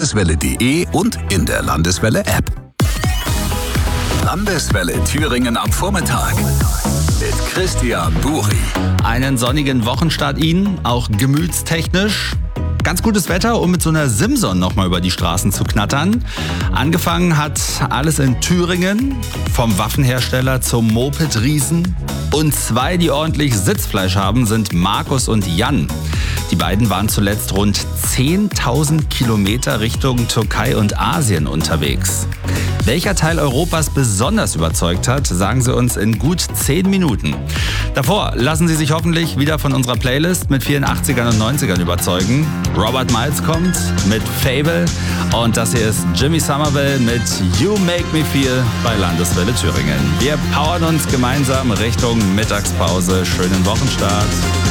landeswelle.de und in der Landeswelle-App. Landeswelle Thüringen am Vormittag mit Christian Buri. Einen sonnigen Wochenstart Ihnen, auch gemütstechnisch. Ganz gutes Wetter, um mit so einer Simson nochmal über die Straßen zu knattern. Angefangen hat alles in Thüringen, vom Waffenhersteller zum Moped-Riesen. Und zwei, die ordentlich Sitzfleisch haben, sind Markus und Jan. Die beiden waren zuletzt rund 10.000 Kilometer Richtung Türkei und Asien unterwegs. Welcher Teil Europas besonders überzeugt hat, sagen Sie uns in gut 10 Minuten. Davor lassen Sie sich hoffentlich wieder von unserer Playlist mit vielen 80ern und 90ern überzeugen. Robert Miles kommt mit Fable und das hier ist Jimmy Somerville mit You Make Me Feel bei Landeswelle Thüringen. Wir powern uns gemeinsam Richtung Mittagspause. Schönen Wochenstart.